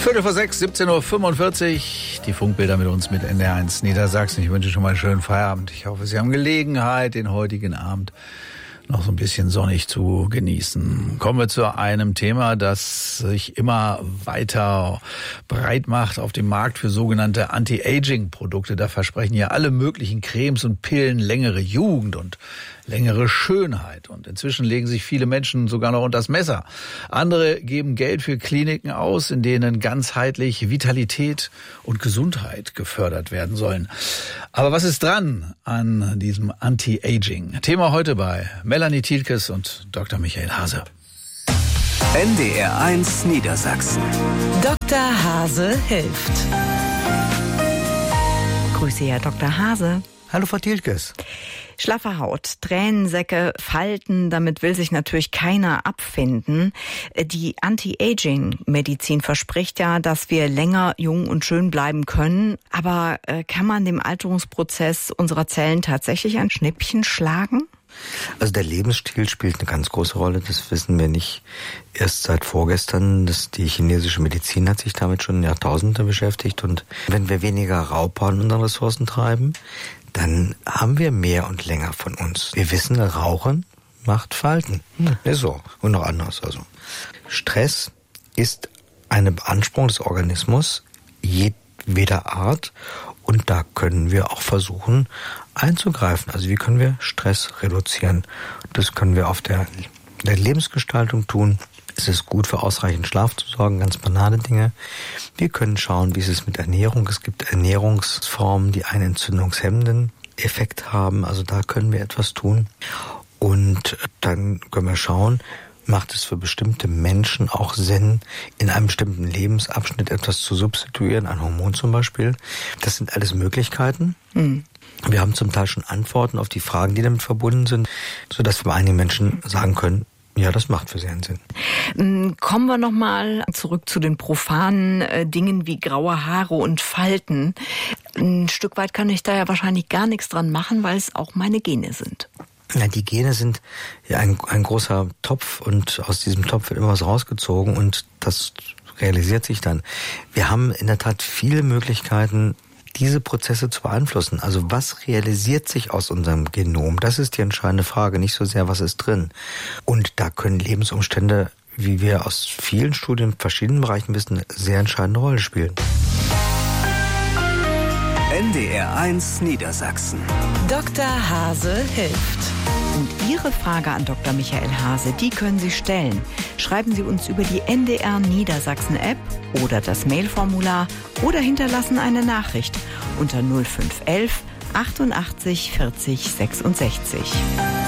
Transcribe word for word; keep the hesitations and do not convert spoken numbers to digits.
Viertel vor sechs, siebzehn Uhr fünfundvierzig. Die Funkbilder mit uns mit N D R eins Niedersachsen. Ich wünsche schon mal einen schönen Feierabend. Ich hoffe, Sie haben Gelegenheit, den heutigen Abend noch so ein bisschen sonnig zu genießen. Kommen wir zu einem Thema, das sich immer weiter breit macht auf dem Markt für sogenannte Anti-Aging-Produkte. Da versprechen ja alle möglichen Cremes und Pillen längere Jugend und längere Schönheit. Und inzwischen legen sich viele Menschen sogar noch unters Messer. Andere geben Geld für Kliniken aus, in denen ganzheitlich Vitalität und Gesundheit gefördert werden sollen. Aber was ist dran an diesem Anti-Aging? Thema heute bei Melanie Thielkes und Doktor Michael Hase. N D R eins Niedersachsen. Doktor Hase hilft. Grüße, Herr Doktor Hase. Hallo, Frau Thielkes. Schlaffe Haut, Tränensäcke, Falten, damit will sich natürlich keiner abfinden. Die Anti-Aging-Medizin verspricht ja, dass wir länger jung und schön bleiben können. Aber äh, kann man dem Alterungsprozess unserer Zellen tatsächlich ein Schnippchen schlagen? Also der Lebensstil spielt eine ganz große Rolle, das wissen wir nicht erst seit vorgestern. Das, die chinesische Medizin hat sich damit schon Jahrtausende beschäftigt. Und wenn wir weniger Raubbau in unseren Ressourcen treiben, dann haben wir mehr und länger von uns. Wir wissen, Rauchen macht Falten. Hm. Ist so. Und noch anders. Also Stress ist eine Beanspruchung des Organismus jedweder Art. Und da können wir auch versuchen einzugreifen. Also wie können wir Stress reduzieren? Das können wir auf der, der Lebensgestaltung tun. Es ist gut, für ausreichend Schlaf zu sorgen, ganz banale Dinge. Wir können schauen, wie es ist mit Ernährung. Es gibt Ernährungsformen, die einen entzündungshemmenden Effekt haben. Also da können wir etwas tun. Und dann können wir schauen, macht es für bestimmte Menschen auch Sinn, in einem bestimmten Lebensabschnitt etwas zu substituieren, ein Hormon zum Beispiel. Das sind alles Möglichkeiten. Mhm. Wir haben zum Teil schon Antworten auf die Fragen, die damit verbunden sind, sodass wir bei einigen Menschen sagen können, ja, das macht für sie einen Sinn. Kommen wir nochmal zurück zu den profanen äh, Dingen wie graue Haare und Falten. Ein Stück weit kann ich da ja wahrscheinlich gar nichts dran machen, weil es auch meine Gene sind. Ja, die Gene sind ja ein, ein großer Topf und aus diesem Topf wird immer was rausgezogen und das realisiert sich dann. Wir haben in der Tat viele Möglichkeiten, diese Prozesse zu beeinflussen. Also was realisiert sich aus unserem Genom? Das ist die entscheidende Frage, nicht so sehr, was ist drin. Und da können Lebensumstände, wie wir aus vielen Studien in verschiedenen Bereichen wissen, eine sehr entscheidende Rolle spielen. N D R eins Niedersachsen. Doktor Hase hilft. Und Ihre Frage an Doktor Michael Hase, die können Sie stellen. Schreiben Sie uns über die N D R Niedersachsen App oder das Mailformular oder hinterlassen eine Nachricht unter null fünf eins eins achtundachtzig vierzig sechsundsechzig.